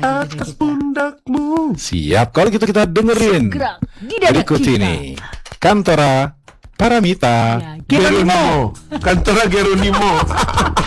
atas pundakmu. Siap, kalau gitu kita dengerin Gerak di dada berikut kita. ini Kantora Paramita Ya, Geronimo. Kantora Geronimo.